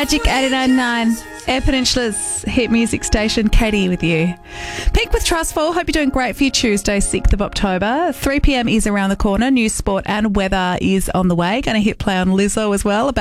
Magic 89.9, Air Peninsula's hit music station. Katie with you. Peak with Trustful. Hope you're doing great for your Tuesday, 6th of October. 3 p.m. is around the corner. News, sport and weather is on the way. Going to hit play on Lizzo as well. About